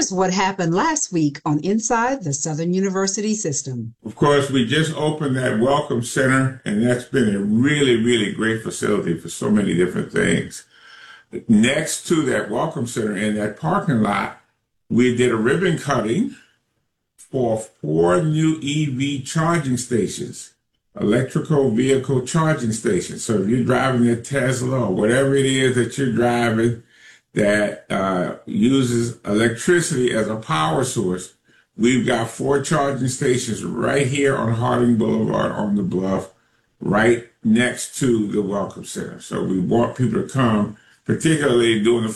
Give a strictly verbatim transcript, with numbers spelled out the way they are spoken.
Here's what happened last week on Inside the Southern University System. Of course, we just opened that Welcome Center, and that's been a really, really great facility for so many different things. Next to that Welcome Center in that parking lot, we did a ribbon cutting for four new E V charging stations, electrical vehicle charging stations. So if you're driving a Tesla or whatever it is that you're driving that uh, uses electricity as a power source, we've got four charging stations right here on Harding Boulevard on the Bluff, right next to the Welcome Center. So we want people to come, particularly during the